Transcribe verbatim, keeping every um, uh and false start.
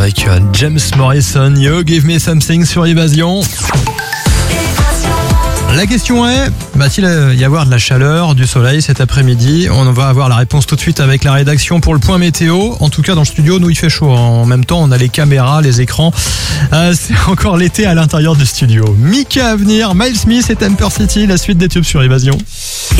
avec James Morrison, You Give Me Something sur Évasion. La question est, va-t-il y avoir de la chaleur, du soleil cet après-midi? On va avoir la réponse tout de suite avec la rédaction pour le point météo. En tout cas, dans le studio, nous, il fait chaud. En même temps, on a les caméras, les écrans. Euh, c'est encore l'été à l'intérieur du studio. Mika à venir, Miles Smith et Temper City, la suite des tubes sur Évasion.